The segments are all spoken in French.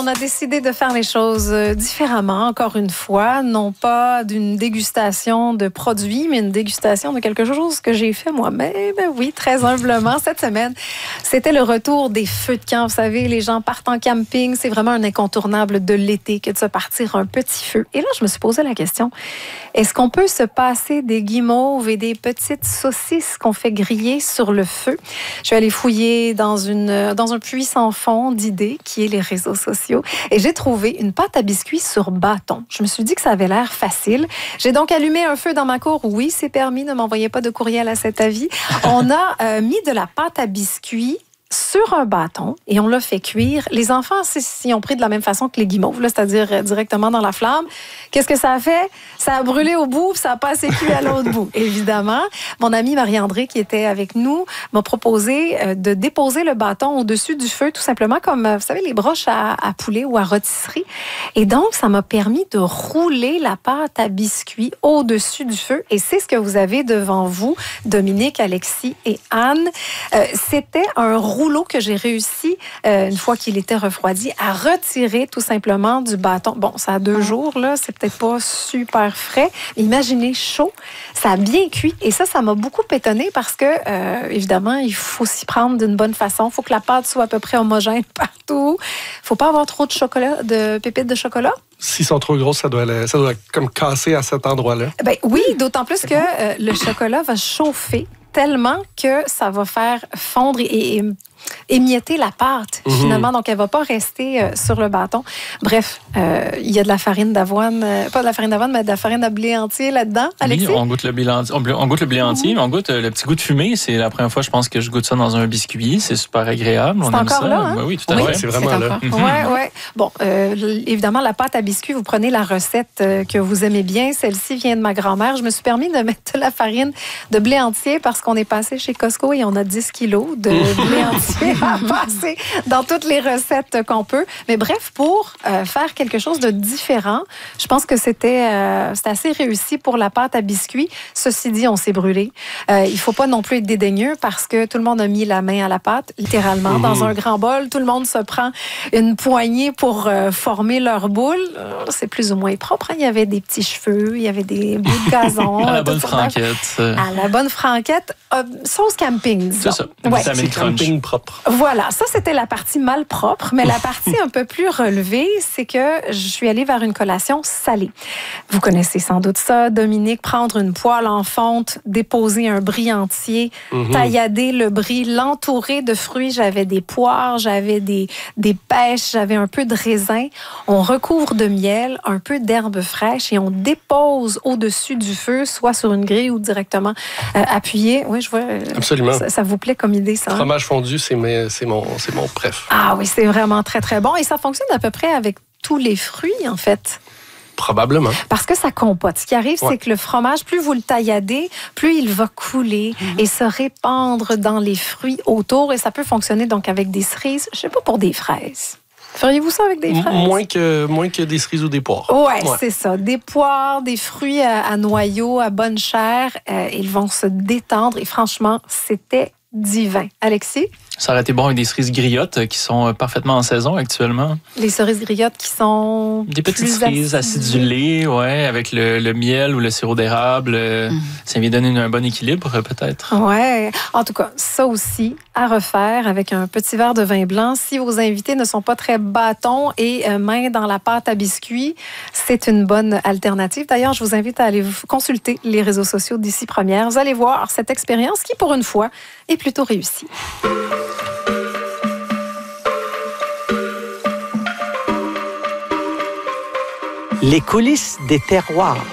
On a décidé de faire les choses différemment, encore une fois, non pas d'une dégustation de produits, mais une dégustation de quelque chose que j'ai fait moi-même, oui, très humblement. Cette semaine, c'était le retour des feux de camp. Vous savez, les gens partent en camping, c'est vraiment un incontournable de l'été que de se partir un petit feu. Et là, je me suis posé la question, est-ce qu'on peut se passer des guimauves et des petites saucisses qu'on fait griller sur le feu? Je suis allée fouiller dans un puits sans fond d'idées qui est les réseaux sociaux. Et j'ai trouvé une pâte à biscuits sur bâton. Je me suis dit que ça avait l'air facile. J'ai donc allumé un feu dans ma cour. Oui, c'est permis, ne m'envoyez pas de courriel à cet avis. On a mis de la pâte à biscuits sur un bâton et on l'a fait cuire. Les enfants s'y ont pris de la même façon que les guimauves, là, c'est-à-dire directement dans la flamme. Qu'est-ce que ça a fait? Ça a brûlé au bout, puis ça n'a pas assez cuit à l'autre bout. Évidemment, mon amie Marie-André, qui était avec nous, m'a proposé de déposer le bâton au-dessus du feu, tout simplement comme, vous savez, les broches à poulet ou à rôtisserie. Et donc, ça m'a permis de rouler la pâte à biscuits au-dessus du feu. Et c'est ce que vous avez devant vous, Dominique, Alexis et Anne. C'était un rouleau que j'ai réussi, une fois qu'il était refroidi, à retirer tout simplement du bâton. Bon, ça a 2 jours, là, c'est peut-être pas super frais. Imaginez chaud, ça a bien cuit. Et ça m'a beaucoup étonnée parce que, évidemment, il faut s'y prendre d'une bonne façon. Il faut que la pâte soit à peu près homogène partout. Il ne faut pas avoir trop de chocolat, de pépites de chocolat. S'ils sont trop grosses, ça doit comme casser à cet endroit-là. Ben oui, d'autant plus que le chocolat va chauffer tellement que ça va faire fondre et émietter la pâte, finalement. Donc, elle ne va pas rester sur le bâton. Bref, il y a de la farine d'avoine, pas de la farine d'avoine, mais de la farine de blé entier là-dedans, Alexis? Oui, on goûte le blé entier, mais on goûte le petit goût de fumée. C'est la première fois, je pense, que je goûte ça dans un biscuit. C'est super agréable. C'est encore là, hein? Oui, tout à fait. C'est vraiment là. Oui. Bon, évidemment, la pâte à biscuits, vous prenez la recette que vous aimez bien. Celle-ci vient de ma grand-mère. Je me suis permis de mettre de la farine de blé entier parce qu'on est passé chez Costco et on a 10 kilos de blé entier à passer dans toutes les recettes qu'on peut. Mais bref, pour faire quelque chose de différent, je pense que c'était assez réussi pour la pâte à biscuits. Ceci dit, on s'est brûlé. Il ne faut pas non plus être dédaigneux parce que tout le monde a mis la main à la pâte, littéralement, dans un grand bol. Tout le monde se prend une poignée pour former leur boule. C'est plus ou moins propre. Hein? Il y avait des petits cheveux, il y avait des bouts de gazon. À la bonne franquette. À la bonne franquette. Sauce camping, disons. C'est ça. Ouais. C'est camping propre. Voilà, ça c'était la partie mal propre, mais la partie un peu plus relevée, c'est que je suis allée vers une collation salée. Vous connaissez sans doute ça, Dominique, prendre une poêle en fonte, déposer un brie entier, taillader le brie, l'entourer de fruits. J'avais des poires, j'avais des pêches, j'avais un peu de raisin. On recouvre de miel, un peu d'herbe fraîche et on dépose au-dessus du feu, soit sur une grille ou directement appuyé. Oui, je vois. Absolument. Ça vous plaît comme idée, ça? Fromage fondu, c'est mon préf. Ah oui, c'est vraiment très, très bon. Et ça fonctionne à peu près avec tous les fruits, en fait. Probablement. Parce que ça compote. Ce qui arrive, c'est que le fromage, plus vous le tailladez, plus il va couler et se répandre dans les fruits autour. Et ça peut fonctionner donc avec des cerises, je ne sais pas, pour des fraises. Feriez-vous ça avec des fraises? Moins que des cerises ou des poires. Ouais, c'est ça. Des poires, des fruits à noyaux, à bonne chair. Ils vont se détendre. Et franchement, c'était divin. Alexis? Ça aurait été bon avec des cerises griottes qui sont parfaitement en saison actuellement. Les cerises griottes qui sont des petites cerises acidulées, ouais, avec le miel ou le sirop d'érable. Ça vient donner un bon équilibre, peut-être. Ouais. En tout cas, ça aussi, à refaire avec un petit verre de vin blanc. Si vos invités ne sont pas très bâtons et main dans la pâte à biscuits, c'est une bonne alternative. D'ailleurs, je vous invite à aller consulter les réseaux sociaux d'Ici Première. Vous allez voir cette expérience qui, pour une fois, est plutôt réussie. Les coulisses des terroirs.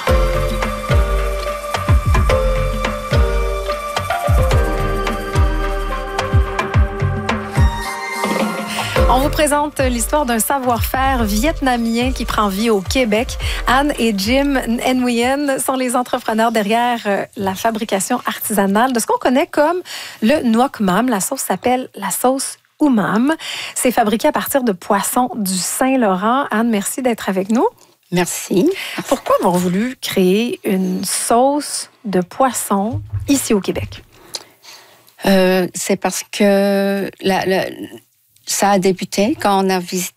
On vous présente l'histoire d'un savoir-faire vietnamien qui prend vie au Québec. Anne et Jim Nguyen sont les entrepreneurs derrière la fabrication artisanale de ce qu'on connaît comme le nuoc mam. La sauce s'appelle la sauce umam. C'est fabriqué à partir de poissons du Saint-Laurent. Anne, merci d'être avec nous. Merci. Pourquoi avoir voulu créer une sauce de poisson ici au Québec? C'est parce que ça a débuté quand on a visité